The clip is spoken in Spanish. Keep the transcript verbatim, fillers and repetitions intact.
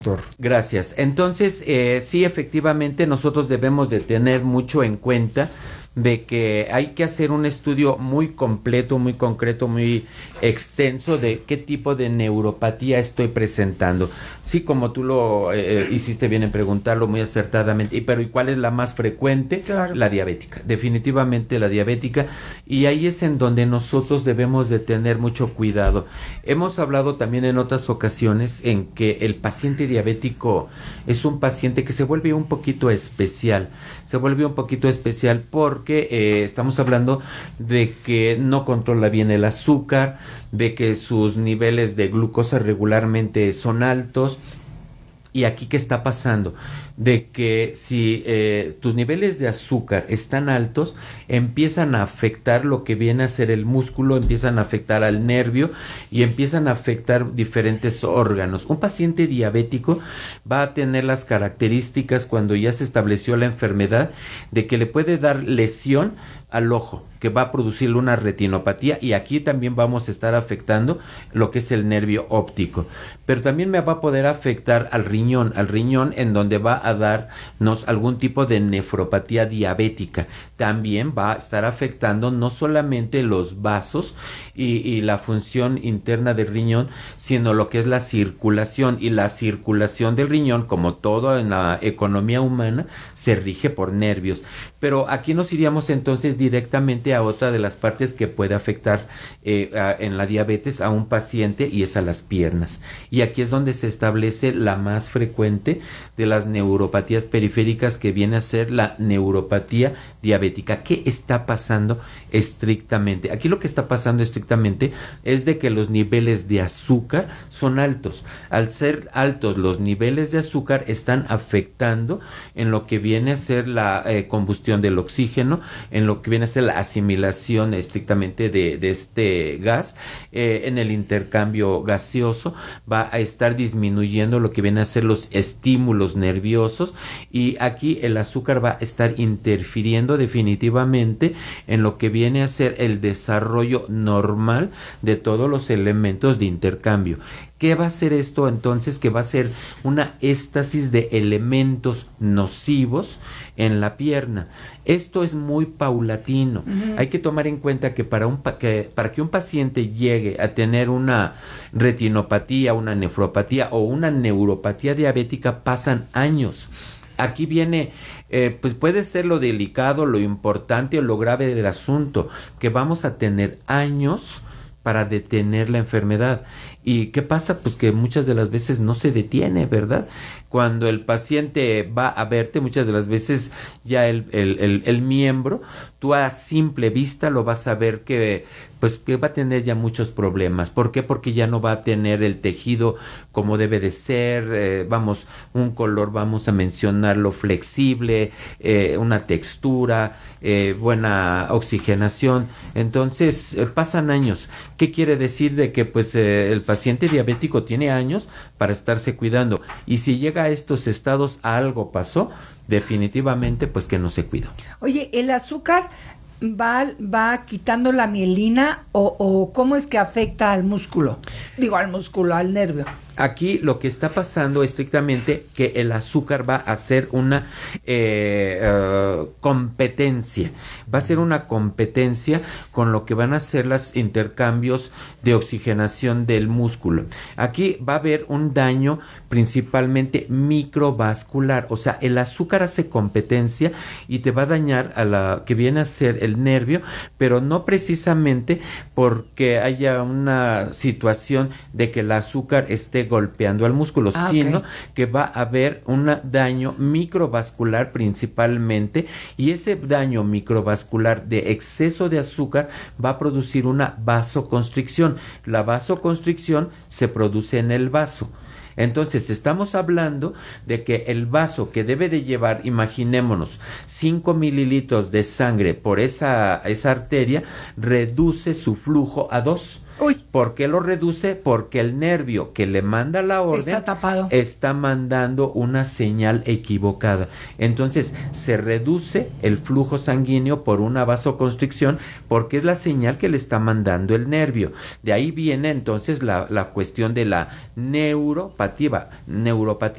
doctor. Gracias. Entonces, eh, sí, efectivamente, nosotros debemos de tener mucho en cuenta de que hay que hacer un estudio muy completo, muy concreto, muy extenso de qué tipo de neuropatía estoy presentando. Sí, como tú lo eh, hiciste bien en preguntarlo muy acertadamente, y, pero ¿y cuál es la más frecuente? Claro. La diabética, definitivamente la diabética, y ahí es en donde nosotros debemos de tener mucho cuidado. Hemos hablado también en otras ocasiones en que el paciente diabético es un paciente que se vuelve un poquito especial, se vuelve un poquito especial porque que eh, estamos hablando de que no controla bien el azúcar, de que sus niveles de glucosa regularmente son altos. Y aquí, ¿qué está pasando? De que si eh, tus niveles de azúcar están altos, empiezan a afectar lo que viene a ser el músculo, empiezan a afectar al nervio y empiezan a afectar diferentes órganos. Un paciente diabético va a tener las características cuando ya se estableció la enfermedad de que le puede dar lesión al ojo, que va a producirle una retinopatía, y aquí también vamos a estar afectando lo que es el nervio óptico, pero también me va a poder afectar al riñón, al riñón en donde va a darnos algún tipo de nefropatía diabética. También va a estar afectando no solamente los vasos y, y la función interna del riñón, sino lo que es la circulación, y la circulación del riñón, como todo en la economía humana, se rige por nervios. Pero aquí nos iríamos entonces directamente a otra de las partes que puede afectar eh, a, en la diabetes a un paciente, y es a las piernas. Y aquí es donde se establece la más frecuente de las neuropatías periféricas, que viene a ser la neuropatía diabética. ¿Qué está pasando estrictamente? Aquí lo que está pasando estrictamente es de que los niveles de azúcar son altos. Al ser altos los niveles de azúcar, están afectando en lo que viene a ser la eh, combustión del oxígeno, en lo que viene a ser la asimilación estrictamente de, de este gas, eh, en el intercambio gaseoso, va a estar disminuyendo lo que viene a ser los estímulos nerviosos, y aquí el azúcar va a estar interfiriendo definitivamente en lo que viene a ser el desarrollo normal de todos los elementos de intercambio. ¿Qué va a hacer esto entonces? Que va a ser una éstasis de elementos nocivos en la pierna. Esto es muy paulatino. Uh-huh. Hay que tomar en cuenta que para, un, que para que un paciente llegue a tener una retinopatía, una nefropatía o una neuropatía diabética, pasan años. Aquí viene, eh, pues puede ser lo delicado, lo importante o lo grave del asunto, que vamos a tener años para detener la enfermedad. ¿Y qué pasa? Pues que muchas de las veces no se detiene, ¿verdad? Cuando el paciente va a verte, muchas de las veces ya el, el, el, el miembro, tú a simple vista lo vas a ver que pues que va a tener ya muchos problemas. ¿Por qué? Porque ya no va a tener el tejido como debe de ser, eh, vamos, un color, vamos a mencionarlo, flexible, eh, una textura, eh, buena oxigenación. Entonces, eh, pasan años. ¿Qué quiere decir? De que pues eh, el paciente diabético tiene años para estarse cuidando, y si llega a estos estados, algo pasó, definitivamente pues que no se cuidó. Oye, ¿el azúcar va, va quitando la mielina o, o cómo es que afecta al músculo? Digo, al músculo, al nervio. Aquí lo que está pasando estrictamente que el azúcar va a ser una eh, uh, competencia, va a ser una competencia con lo que van a ser los intercambios de oxigenación del músculo. Aquí va a haber un daño principalmente microvascular, o sea, el azúcar hace competencia y te va a dañar a la que viene a ser el nervio, pero no precisamente porque haya una situación de que el azúcar esté golpeando al músculo, ah, sino okay. que va a haber un daño microvascular principalmente, y ese daño microvascular de exceso de azúcar va a producir una vasoconstricción. La vasoconstricción se produce en el vaso. Entonces estamos hablando de que el vaso que debe de llevar, imaginémonos, cinco mililitros de sangre por esa, esa arteria, reduce su flujo a dos. Uy. ¿Por qué lo reduce? Porque el nervio que le manda la orden está tapado, está mandando una señal equivocada. Entonces se reduce el flujo sanguíneo por una vasoconstricción, porque es la señal que le está mandando el nervio. De ahí viene entonces la, la cuestión de la neuropatía, neuropatía